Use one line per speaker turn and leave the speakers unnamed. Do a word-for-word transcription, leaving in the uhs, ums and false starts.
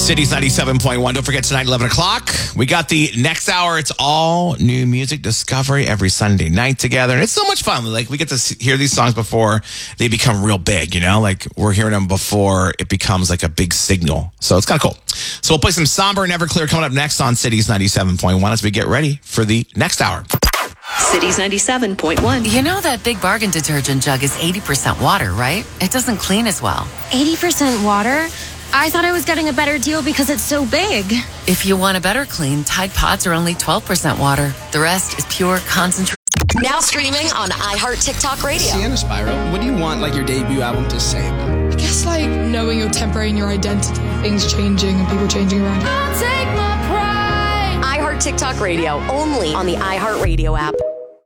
Cities ninety-seven point one. Don't forget tonight, eleven o'clock. We got the next hour. It's all new music discovery every Sunday night together. And it's so much fun. Like, we get to hear these songs before they become real big, you know? Like, we're hearing them before it becomes like a big signal. So it's kind of cool. So we'll play some Somber and Everclear coming up next on Cities ninety-seven point one as we get ready for the next hour.
Cities ninety-seven point one.
You know that Big Bargain detergent jug is eighty percent water, right? It doesn't clean as well.
eighty percent water? I thought I was getting a better deal because it's so big.
If you want a better clean, Tide Pods are only twelve percent water. The rest is pure concentrate.
Now streaming on iHeart TikTok Radio.
Sienna Spiral, what do you want like your debut album to say about?
I guess like knowing your temporary and your identity, things changing and people changing around.
I'll take my pride. iHeart TikTok Radio, only on the iHeart Radio app.